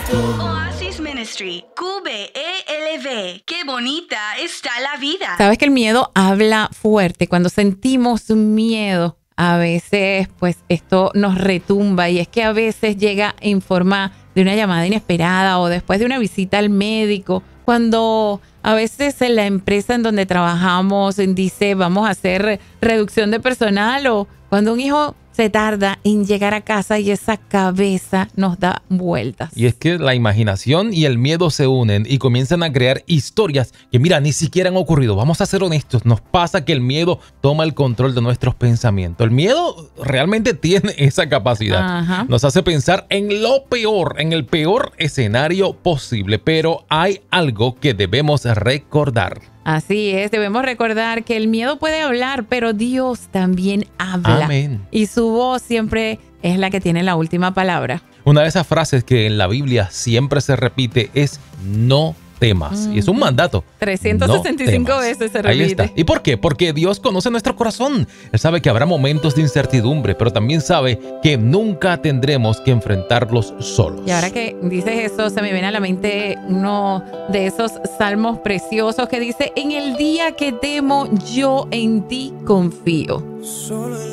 Oasis Ministry, QBELV. Qué bonita está la vida. Sabes que el miedo habla fuerte. Cuando sentimos miedo, a veces pues esto nos retumba, y es que a veces llega en forma de una llamada inesperada o después de una visita al médico. Cuando a veces en la empresa en donde trabajamos dice vamos a hacer reducción de personal, o cuando un hijo se tarda en llegar a casa y esa cabeza nos da vueltas. Y es que la imaginación y el miedo se unen y comienzan a crear historias que, mira, ni siquiera han ocurrido. Vamos a ser honestos, nos pasa que el miedo toma el control de nuestros pensamientos. El miedo realmente tiene esa capacidad. Ajá. Nos hace pensar en lo peor, en el peor escenario posible. Pero hay algo que debemos recordar. Así es, debemos recordar que el miedo puede hablar, pero Dios también habla. Amén. Y su voz siempre es la que tiene la última palabra. Una de esas frases que en la Biblia siempre se repite es no temas. Y es un mandato. 365 No temas. veces se Ahí repite. está. ¿Y por qué? Porque Dios conoce nuestro corazón. Él sabe que habrá momentos de incertidumbre, pero también sabe que nunca tendremos que enfrentarlos solos. Y ahora que dices eso, se me viene a la mente uno de esos salmos preciosos que dice: en el día que temo, yo en ti confío.